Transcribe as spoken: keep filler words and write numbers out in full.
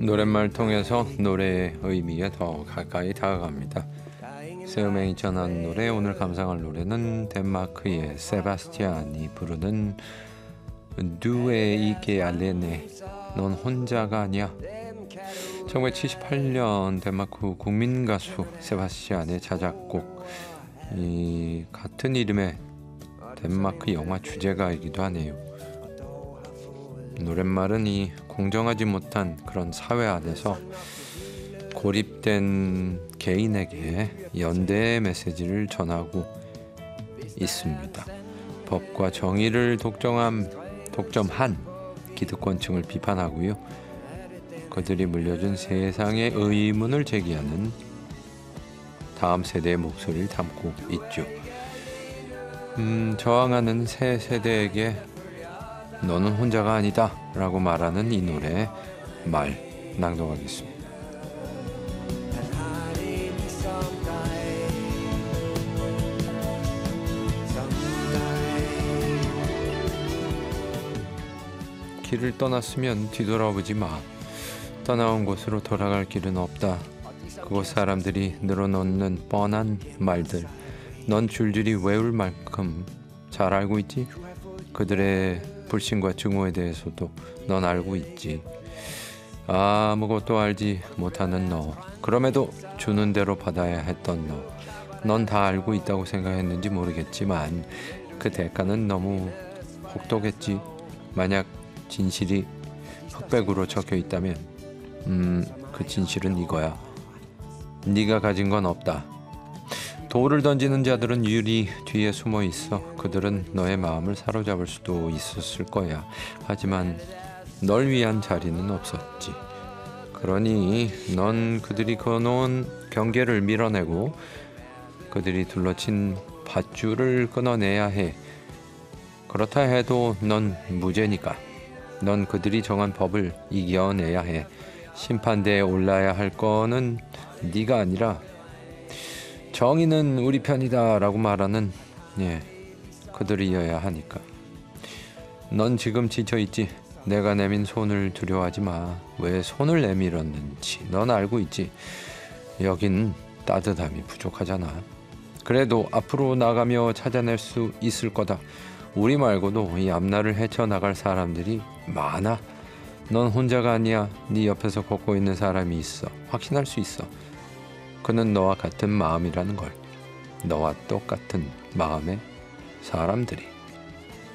노랫말 통해서 노래의 의미에 더 가까이 다가갑니다. 세음행이 전한 노래, 오늘 감상할 노래는 덴마크의 세바스티안이 부르는 누에이게 알레네, 넌 혼자가 아니야. 천구백칠십팔 년 덴마크 국민 가수 세바스티안의 자작곡, 이 같은 이름의 덴마크 영화 주제가이기도 하네요. 노랫말은 이 공정하지 못한 그런 사회 안에서 고립된 개인에게 연대의 메시지를 전하고 있습니다. 법과 정의를 독점한, 독점한 기득권층을 비판하고요. 그들이 물려준 세상의 의문을 제기하는 다음 세대의 목소리를 담고 있죠. 음, 저항하는 새 세대에게 너는 혼자가 아니다 라고 말하는 이 노래 말 낭독하겠습니다. 길을 떠났으면 뒤돌아보지 마. 떠나온 곳으로 돌아갈 길은 없다. 그곳 사람들이 늘어놓는 뻔한 말들, 넌 줄줄이 외울 만큼 잘 알고 있지? 그들의 불신과 증오에 대해서도 넌 알고 있지. 아무것도 알지 못하는 너, 그럼에도 주는 대로 받아야 했던 너, 넌 다 알고 있다고 생각했는지 모르겠지만 그 대가는 너무 혹독했지. 만약 진실이 흑백으로 적혀 있다면 음, 그 진실은 이거야. 네가 가진 건 없다. 돌을 던지는 자들은 유리 뒤에 숨어 있어. 그들은 너의 마음을 사로잡을 수도 있었을 거야. 하지만 널 위한 자리는 없었지. 그러니 넌 그들이 그어놓은 경계를 밀어내고 그들이 둘러친 밧줄을 끊어내야 해. 그렇다 해도 넌 무죄니까. 넌 그들이 정한 법을 이겨내야 해. 심판대에 올라야 할 거는 네가 아니라 정의는 우리 편이다 라고 말하는 예, 그들이어야 하니까. 넌 지금 지쳐있지? 내가 내민 손을 두려워하지 마. 왜 손을 내밀었는지 넌 알고 있지? 여긴 따뜻함이 부족하잖아. 그래도 앞으로 나가며 찾아낼 수 있을 거다. 우리 말고도 이 앞날을 헤쳐나갈 사람들이 많아. 넌 혼자가 아니야. 네 옆에서 걷고 있는 사람이 있어. 확신할 수 있어. 그는 너와 같은 마음이라는 걸. 너와 똑같은 마음의 사람들이.